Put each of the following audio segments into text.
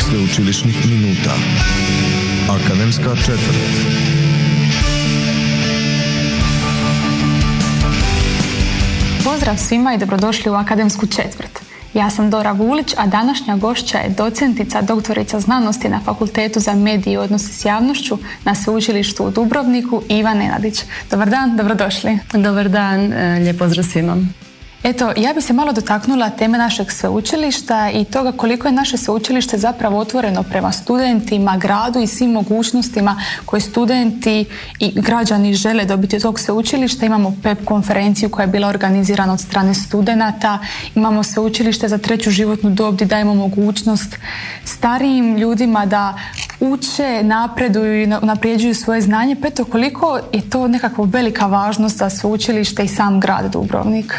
sveučilišnih minuta. Akademska četvrt. Pozdrav svima i dobrodošli u Akademsku četvrt. Ja sam Dora Vulić, a današnja gošća je docentica, doktorica znanosti na Fakultetu za medije i odnose s javnošću na Sveučilištu u Dubrovniku, Iva Nenadić. Dobar dan, dobrodošli. Dobar dan, lijep pozdrav svima. Eto, ja bih se malo dotaknula teme našeg sveučilišta i toga koliko je naše sveučilište zapravo otvoreno prema studentima, gradu i svim mogućnostima koje studenti i građani žele dobiti od tog sveučilišta. Imamo PEP konferenciju koja je bila organizirana od strane studenata, imamo sveučilište za treću životnu dob gdje dajemo mogućnost starijim ljudima da uče, napreduju i naprijeđuju svoje znanje. Pa eto, koliko je to nekakva velika važnost za sveučilište i sam grad Dubrovnik?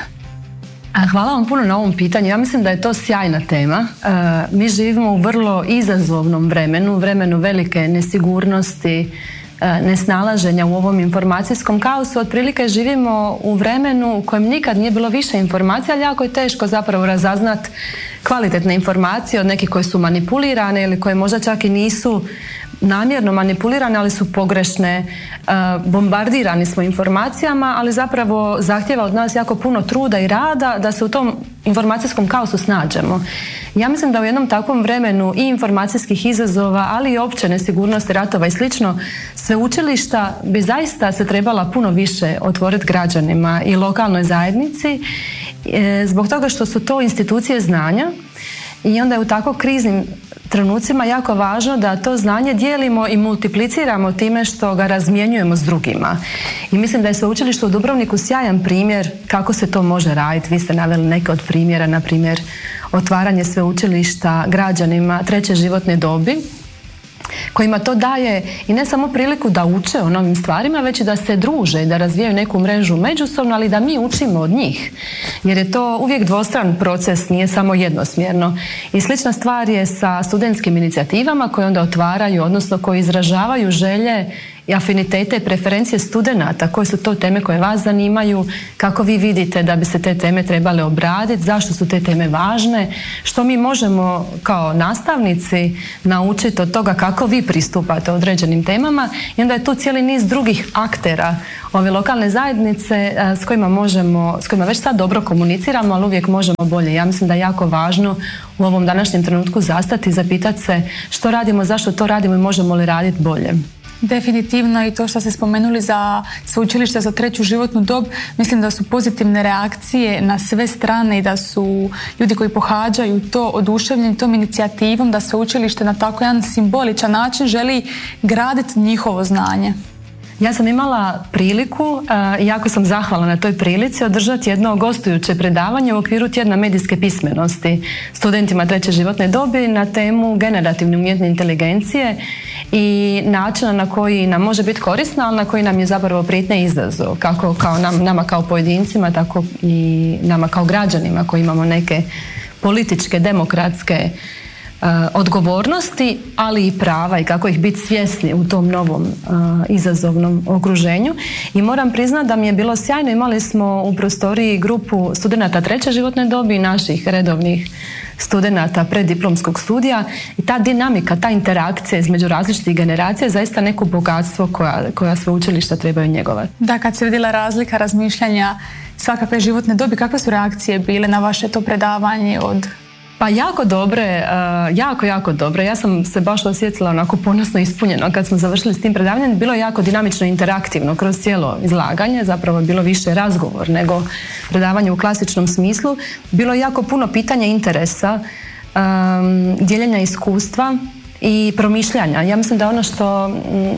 Hvala vam puno na ovom pitanju. Ja mislim da je to sjajna tema. Mi živimo u vrlo izazovnom vremenu velike nesigurnosti, nesnalaženja u ovom informacijskom kaosu. Otprilike živimo u vremenu u kojem nikad nije bilo više informacija, ali jako je teško zapravo razaznat kvalitetne informacije od nekih koje su manipulirane ili koje možda čak i nisu namjerno manipulirane, ali su pogrešne. Bombardirani smo informacijama, ali zapravo zahtjeva od nas jako puno truda i rada da se u tom informacijskom kaosu snađemo. Ja mislim da u jednom takvom vremenu i informacijskih izazova, ali i opće nesigurnosti, ratova i slično, sveučilišta bi zaista se trebala puno više otvoriti građanima i lokalnoj zajednici, zbog toga što su to institucije znanja i onda je u tako kriznim trenucima jako važno da to znanje dijelimo i multipliciramo time što ga razmjenjujemo s drugima. I mislim da je sveučilište u Dubrovniku sjajan primjer kako se to može raditi. Vi ste naveli neke od primjera, na primjer otvaranje sveučilišta građanima treće životne dobi, kojima to daje i ne samo priliku da uče o novim stvarima, već i da se druže, da razvijaju neku mrežu međusobno, ali da mi učimo od njih. Jer je to uvijek dvostran proces, nije samo jednosmjerno. I slična stvar je sa studentskim inicijativama koje onda otvaraju, odnosno koje izražavaju želje i afinitete i preferencije studenata. Koje su to teme koje vas zanimaju, kako vi vidite da bi se te teme trebale obraditi, zašto su te teme važne, što mi možemo kao nastavnici naučiti od toga kako vi pristupate određenim temama. I onda je tu cijeli niz drugih aktera ove lokalne zajednice s kojima već sad dobro komuniciramo, ali uvijek možemo bolje. Ja mislim da je jako važno u ovom današnjem trenutku zastati i zapitati se što radimo, zašto to radimo i možemo li raditi bolje. Definitivno, i to što ste spomenuli za sveučilište za treću životnu dob, mislim da su pozitivne reakcije na sve strane i da su ljudi koji pohađaju to oduševljeni tom inicijativom da sveučilište na tako jedan simboličan način želi graditi njihovo znanje. Ja sam imala priliku, jako sam zahvalna na toj prilici, održati jedno gostujuće predavanje u okviru tjedna medijske pismenosti studentima treće životne dobi na temu generativne umjetne inteligencije i načina na koji nam može biti korisna, ali na koji nam je zapravo prijetnja i izazov, kako kao nama kao pojedincima, tako i nama kao građanima koji imamo neke političke, demokratske odgovornosti, ali i prava i kako ih biti svjesni u tom novom izazovnom okruženju. I moram priznati da mi je bilo sjajno. Imali smo u prostoriji grupu studenata treće životne dobi i naših redovnih studenata preddiplomskog studija i ta dinamika, ta interakcija između različitih generacija je zaista neko bogatstvo koja sveučilišta trebaju njegovati. Da, kad se vidjela razlika razmišljanja svakakve životne dobi, kakve su reakcije bile na vaše to predavanje od... Pa jako dobre, jako dobre. Ja sam se baš osjetila onako ponosno ispunjeno kad smo završili s tim predavanjem. Bilo je jako dinamično i interaktivno kroz cijelo izlaganje, zapravo je bilo više razgovor nego predavanje u klasičnom smislu. Bilo je jako puno pitanja interesa, dijeljenja iskustva i promišljanja. Ja mislim da ono što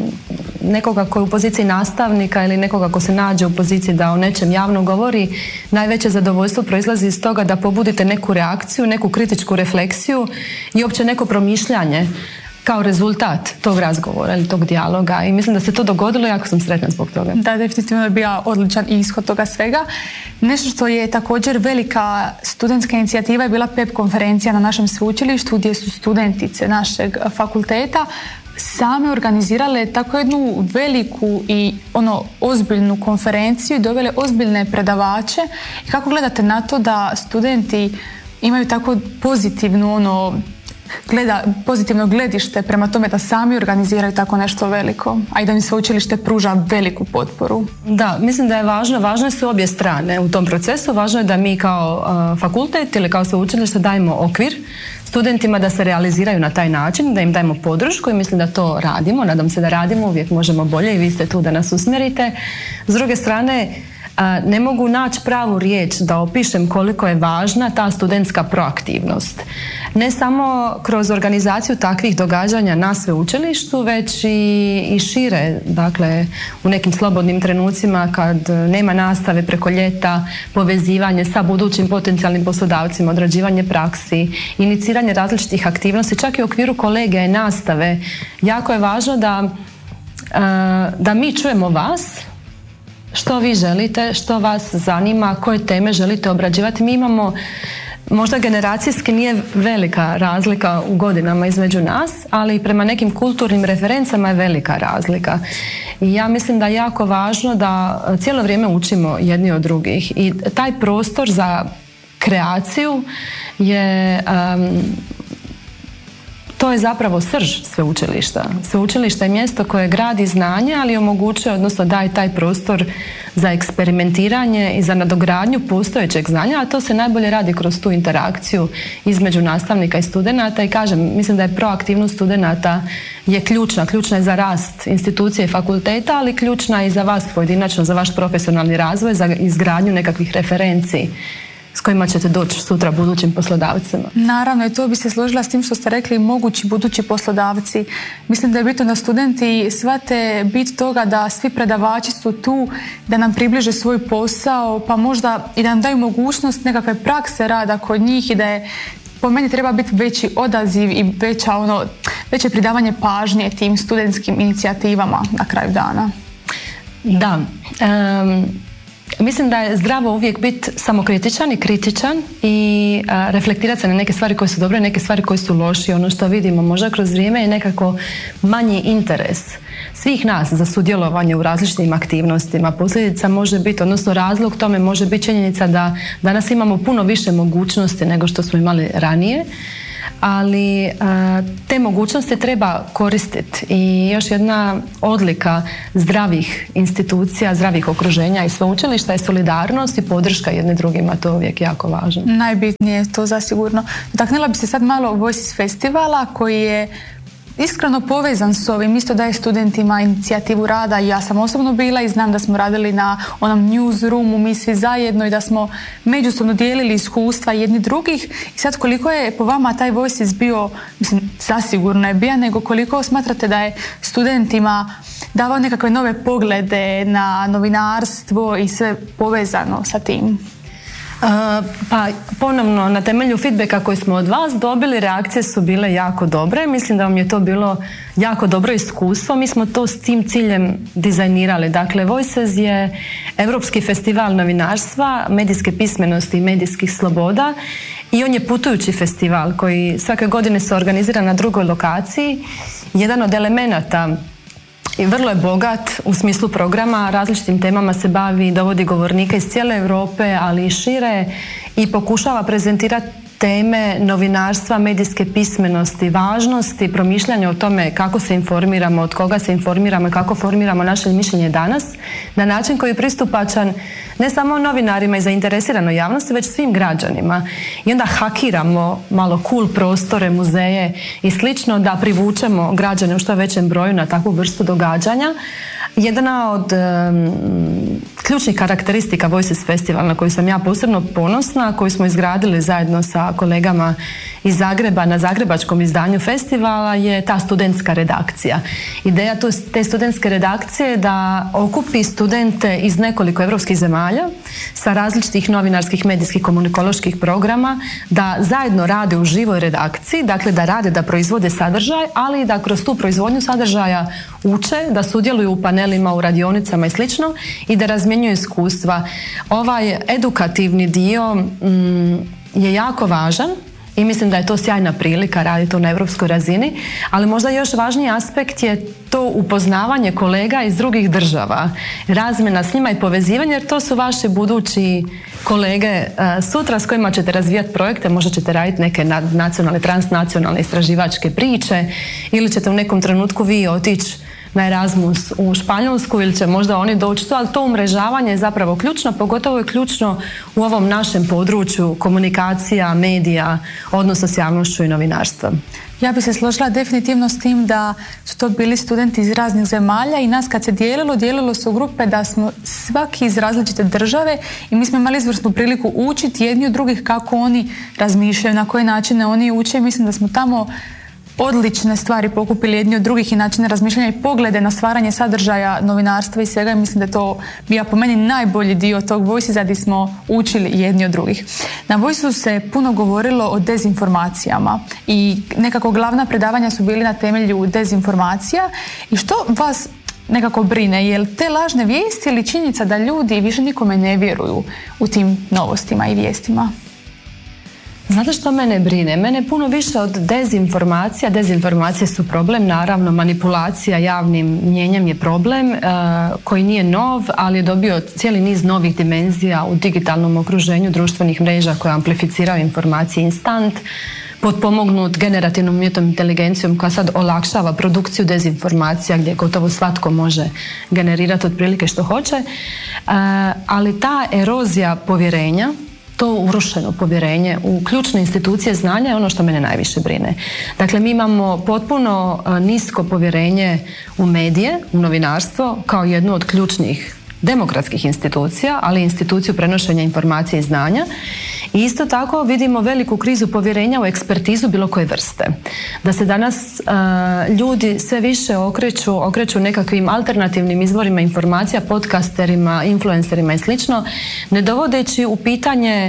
nekoga ko je u poziciji nastavnika ili nekoga ko se nađe u poziciji da o nečem javno govori, najveće zadovoljstvo proizlazi iz toga da pobudite neku reakciju, neku kritičku refleksiju i uopće neko promišljanje kao rezultat tog razgovora ili tog dijaloga. I mislim da se to dogodilo i jako sam sretna zbog toga. Da, definitivno je bio odličan ishod toga svega. Nešto što je također velika studentska inicijativa je bila PEP konferencija na našem sveučilištu gdje su studentice našeg fakulteta same organizirale tako jednu veliku i ozbiljnu konferenciju i dovele ozbiljne predavače. I kako gledate na to da studenti imaju tako pozitivnu pozitivno gledište prema tome da sami organiziraju tako nešto veliko, a i da im sveučilište pruža veliku potporu? Da, mislim da je važno su obje strane u tom procesu. Važno je da mi kao fakultet ili kao sveučilište dajemo okvir studentima da se realiziraju na taj način, da im dajemo podršku i mislim da to radimo. Nadam se da radimo, uvijek možemo bolje i vi ste tu da nas usmjerite. S druge strane, ne mogu naći pravu riječ da opišem koliko je važna ta studentska proaktivnost. Ne samo kroz organizaciju takvih događanja na sveučilištu, već i šire, dakle u nekim slobodnim trenucima kad nema nastave preko ljeta, povezivanje sa budućim potencijalnim poslodavcima, odrađivanje praksi, iniciranje različitih aktivnosti, čak i u okviru kolegija i nastave. Jako je važno da mi čujemo vas, što vi želite, što vas zanima, koje teme želite obrađivati. Mi imamo, možda generacijski nije velika razlika u godinama između nas, ali prema nekim kulturnim referencama je velika razlika. I ja mislim da je jako važno da cijelo vrijeme učimo jedni od drugih i taj prostor za kreaciju je to je zapravo srž sveučilišta. Sveučilište je mjesto koje gradi znanje, ali omogućuje, odnosno daje taj prostor za eksperimentiranje i za nadogradnju postojećeg znanja, a to se najbolje radi kroz tu interakciju između nastavnika i studenata i kažem, mislim da je proaktivnost studenata je ključna je za rast institucije i fakulteta, ali ključna je i za vas pojedinačno, za vaš profesionalni razvoj, za izgradnju nekakvih referenci s kojima ćete doći sutra budućim poslodavcima. Naravno, i to bi se složila s tim što ste rekli, mogući budući poslodavci. Mislim da je bitno da studenti shvate bit toga da svi predavači su tu, da nam približe svoj posao, pa možda i da nam daju mogućnost nekakve prakse rada kod njih i da je, po meni treba biti veći odaziv i veće pridavanje pažnje tim studentskim inicijativama na kraju dana. Da, mislim da je zdravo uvijek biti samokritičan i kritičan i reflektirati se na neke stvari koje su dobre i neke stvari koje su loše. Ono što vidimo možda kroz vrijeme je nekako manji interes svih nas za sudjelovanje u različitim aktivnostima. Posljedica može biti, odnosno razlog tome može biti činjenica da danas imamo puno više mogućnosti nego što smo imali ranije, ali te mogućnosti treba koristiti i još jedna odlika zdravih institucija, zdravih okruženja i sveučilišta je solidarnost i podrška jedne drugima, to je uvijek jako važno. Najbitnije je to zasigurno. Dotaknula bi se sad malo Voices festivala koji je iskreno povezan s ovim, isto daje studentima inicijativu rada i ja sam osobno bila i znam da smo radili na onom newsroomu mi svi zajedno i da smo međusobno dijelili iskustva jedni drugih i sad koliko je po vama taj Voices bio, mislim zasigurno je bio, nego koliko smatrate da je studentima davao nekakve nove poglede na novinarstvo i sve povezano sa tim? Pa ponovno na temelju feedbacka koji smo od vas dobili, reakcije su bile jako dobre. Mislim da vam je to bilo jako dobro iskustvo. Mi smo to s tim ciljem dizajnirali. Dakle, Voices je Europski festival novinarstva, medijske pismenosti i medijskih sloboda i on je putujući festival koji svake godine se organizira na drugoj lokaciji. Jedan od elemenata i vrlo je bogat u smislu programa, različitim temama se bavi, dovodi govornike iz cijele Europe, ali i šire i pokušava prezentirati teme novinarstva, medijske pismenosti, važnosti, promišljanja o tome kako se informiramo, od koga se informiramo i kako formiramo naše mišljenje danas, na način koji je pristupačan ne samo novinarima i zainteresiranoj javnosti, već svim građanima. I onda hakiramo malo cool prostore, muzeje i slično da privučemo građane u što većem broju na takvu vrstu događanja. Jedna od ključnih karakteristika Voices festivala na koju sam ja posebno ponosna, koju smo izgradili zajedno sa kolegama iz Zagreba na zagrebačkom izdanju festivala je ta studentska redakcija. Ideja te studentske redakcije je da okupi studente iz nekoliko europskih zemalja sa različitih novinarskih, medijskih, komunikoloških programa, da zajedno rade u živoj redakciji, dakle da rade, da proizvode sadržaj, ali i da kroz tu proizvodnju sadržaja uče, da sudjeluju u panelima, u radionicama i slično i da razmjenjuju iskustva. Ovaj edukativni dio je jako važan i mislim da je to sjajna prilika raditi to na europskoj razini, ali možda još važniji aspekt je to upoznavanje kolega iz drugih država, razmjena s njima i povezivanje, jer to su vaši budući kolege sutra s kojima ćete razvijati projekte, možda ćete raditi neke nacionalne, transnacionalne istraživačke priče ili ćete u nekom trenutku vi otići na Erasmus u Španjolsku ili će možda oni doći tu, ali to umrežavanje je zapravo ključno, pogotovo je ključno u ovom našem području komunikacija, medija, odnosa s javnošću i novinarstva. Ja bi se složila definitivno s tim da su to bili studenti iz raznih zemalja i nas kad se dijelilo se u grupe da smo svaki iz različite države i mi smo imali izvrsnu priliku učiti jedni od drugih kako oni razmišljaju, na koje načine oni uče. Mislim da smo tamo odlične stvari pokupili jedni od drugih i načine razmišljanja i poglede na stvaranje sadržaja novinarstva i svega, i mislim da je to bio po meni najbolji dio tog Voicesa gdje smo učili jedni od drugih. Na Voicesu se puno govorilo o dezinformacijama i nekako glavna predavanja su bili na temelju dezinformacija. I što vas nekako brine? Je li te lažne vijesti ili činjenica da ljudi više nikome ne vjeruju u tim novostima i vijestima? Znate što mene brine? Mene puno više od dezinformacija. Dezinformacije su problem, naravno manipulacija javnim mnijenjem je problem koji nije nov, ali je dobio cijeli niz novih dimenzija u digitalnom okruženju društvenih mreža koje amplificiraju informacije instant, potpomognut generativnom umjetnom inteligencijom koja sad olakšava produkciju dezinformacija gdje gotovo svatko može generirati otprilike što hoće, ali ta erozija povjerenja, to urušeno povjerenje u ključne institucije znanja je ono što mene najviše brine. Dakle, mi imamo potpuno nisko povjerenje u medije, u novinarstvo kao jednu od ključnih demokratskih institucija, ali i instituciju prenošenja informacije i znanja. I isto tako vidimo veliku krizu povjerenja u ekspertizu bilo koje vrste. Da se danas ljudi sve više okreću nekakvim alternativnim izvorima informacija, podcasterima, influencerima i slično, ne dovodeći u pitanje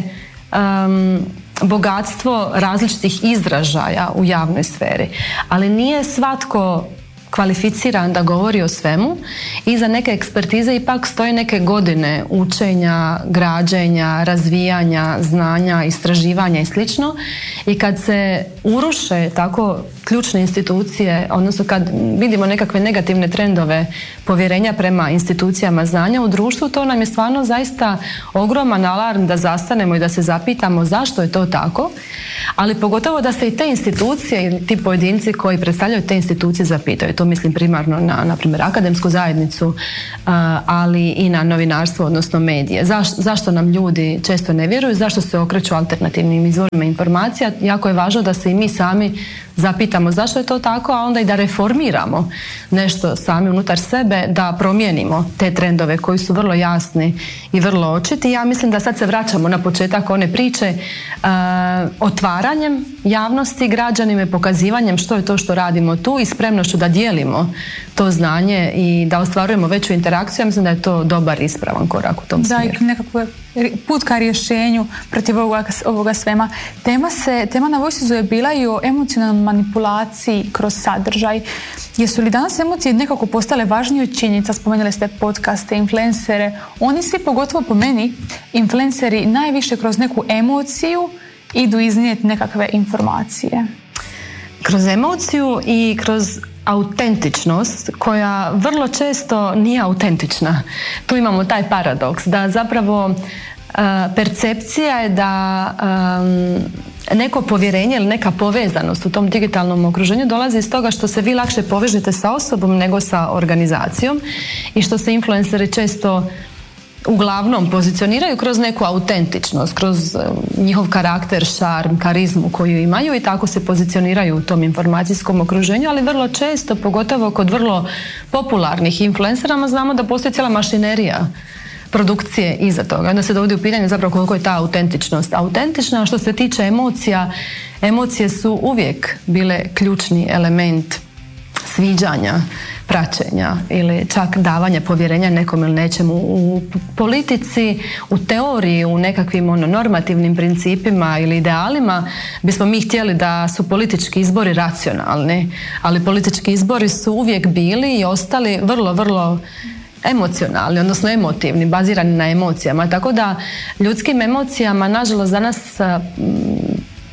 bogatstvo različitih izražaja u javnoj sferi. Ali nije svatko kvalificiran da govori o svemu i za neke ekspertize ipak stoje neke godine učenja, građenja, razvijanja, znanja, istraživanja i slično. I kad se uruše tako ključne institucije, odnosno kad vidimo nekakve negativne trendove povjerenja prema institucijama znanja u društvu, to nam je stvarno zaista ogroman alarm da zastanemo i da se zapitamo zašto je to tako, ali pogotovo da se i te institucije i ti pojedinci koji predstavljaju te institucije zapitaju. To mislim primarno na primjer akademsku zajednicu, ali i na novinarstvo, odnosno medije. Zašto nam ljudi često ne vjeruju, zašto se okreću alternativnim izvorima informacija? Jako je važno da se i mi sami zapitamo zašto je to tako, a onda i da reformiramo nešto sami unutar sebe, da promijenimo te trendove koji su vrlo jasni i vrlo očiti. Ja mislim da sad se vraćamo na početak one priče otvaranjem javnosti građanima i pokazivanjem što je to što radimo tu i spremnošću da dijelimo to znanje i da ostvarujemo veću interakciju. Ja mislim da je to dobar ispravan korak u tom smjeru. Da, nekakve put ka rješenju protiv ovoga svema. Tema na Voicesu je bila i o emocionalnoj manipulaciji kroz sadržaj. Jesu li danas emocije nekako postale važnije od činjenica? Spomenuli ste podcaste, influencere. Oni svi, pogotovo po meni, influenceri najviše kroz neku emociju idu iznijeti nekakve informacije. Kroz emociju i kroz autentičnost koja vrlo često nije autentična. Tu imamo taj paradoks da zapravo percepcija je da neko povjerenje ili neka povezanost u tom digitalnom okruženju dolazi iz toga što se vi lakše povežete sa osobom nego sa organizacijom i što se influenceri često uglavnom pozicioniraju kroz neku autentičnost, kroz njihov karakter, šarm, karizmu koju imaju i tako se pozicioniraju u tom informacijskom okruženju, ali vrlo često, pogotovo kod vrlo popularnih influencerama, znamo da postoji cijela mašinerija produkcije iza toga. Onda se dovodi u pitanje zapravo koliko je ta autentičnost autentična. Što se tiče emocija, emocije su uvijek bile ključni element sviđanja, praćenja ili čak davanja povjerenja nekom ili nečemu. U politici, u teoriji, u nekakvim normativnim principima ili idealima bismo mi htjeli da su politički izbori racionalni, ali politički izbori su uvijek bili i ostali vrlo, vrlo emocionalni, odnosno emotivni, bazirani na emocijama. Tako da ljudskim emocijama, nažalost, danas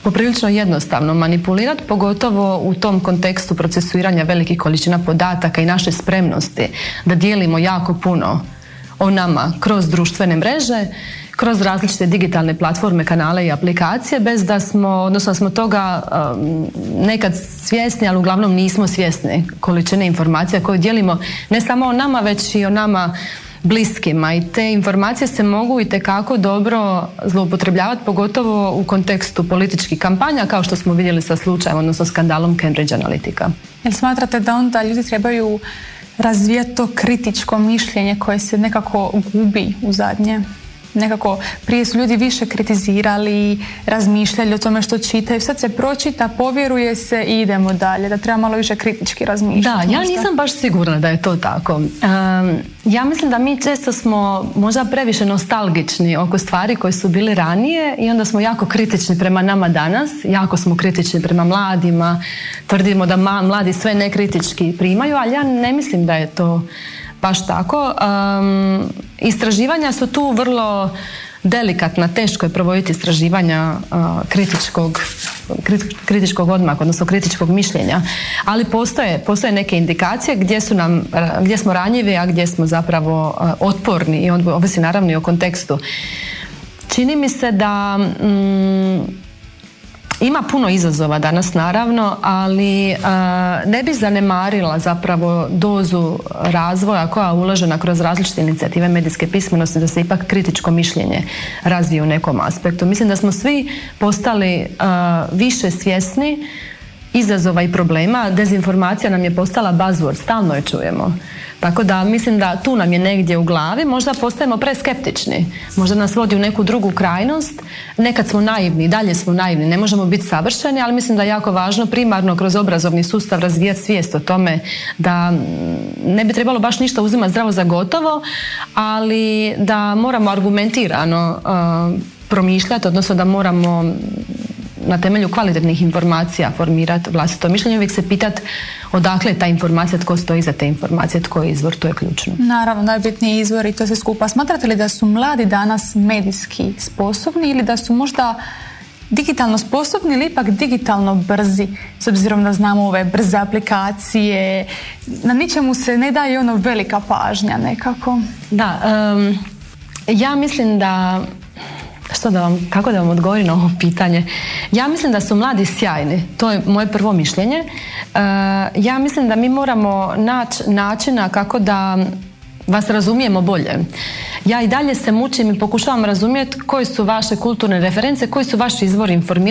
poprilično jednostavno manipulirati, pogotovo u tom kontekstu procesuiranja velikih količina podataka i naše spremnosti da dijelimo jako puno o nama kroz društvene mreže, kroz različite digitalne platforme, kanale i aplikacije, bez da smo toga nekad svjesni, ali uglavnom nismo svjesni količine informacija koje dijelimo ne samo o nama, već i o nama bliskima, i te informacije se mogu itekako dobro zloupotrebljavati, pogotovo u kontekstu političkih kampanja, kao što smo vidjeli sa slučajem, odnosno skandalom Cambridge Analytica. Jel smatrate da onda ljudi trebaju razvijati to kritičko mišljenje koje se nekako gubi u zadnje? Nekako prije su ljudi više kritizirali, razmišljali o tome što čitaju, sad se pročita, povjeruje se i idemo dalje, da treba malo više kritički razmišljati. Da, ja nisam baš sigurna da je to tako. Ja mislim da mi često smo možda previše nostalgični oko stvari koje su bili ranije i onda smo jako kritični prema nama danas, jako smo kritični prema mladima, tvrdimo da mladi sve nekritički primaju, ali ja ne mislim da je to baš tako. Istraživanja su tu vrlo delikatna, teško je provoditi istraživanja kritičkog odmaka, odnosno kritičkog mišljenja, ali postoje neke indikacije gdje smo ranjivi, a gdje smo zapravo otporni, i ovisi naravno i o kontekstu. Čini mi se da ima puno izazova danas naravno, ali ne bi zanemarila zapravo dozu razvoja koja je uložena kroz različite inicijative medijske pismenosti da se ipak kritičko mišljenje razvije u nekom aspektu. Mislim da smo svi postali više svjesni izazova i problema. Dezinformacija nam je postala buzzword, stalno je čujemo. Tako da mislim da tu nam je negdje u glavi, možda postajemo preskeptični, možda nas vodi u neku drugu krajnost, nekad smo naivni, dalje smo naivni, ne možemo biti savršeni, ali mislim da je jako važno primarno kroz obrazovni sustav razvijati svijest o tome da ne bi trebalo baš ništa uzimati zdravo za gotovo, ali da moramo argumentirano promišljati, odnosno da moramo na temelju kvalitetnih informacija formirati vlastito mišljenje, uvijek se pitati odakle je ta informacija, tko stoji iza te informacije, tko je izvor, to je ključno. Naravno, najbitniji izvor i to se skupa. Smatrate li da su mladi danas medijski sposobni ili da su možda digitalno sposobni ili ipak digitalno brzi, s obzirom da znamo ove brze aplikacije, na ničemu se ne daje ono velika pažnja nekako? Da, ja mislim da kako da vam odgovorim na ovo pitanje? Ja mislim da su mladi sjajni, to je moje prvo mišljenje. Ja mislim da mi moramo naći načina kako da vas razumijemo bolje. Ja i dalje se mučim i pokušavam razumjeti koje su vaše kulturne reference, koji su vaši izvori informiranja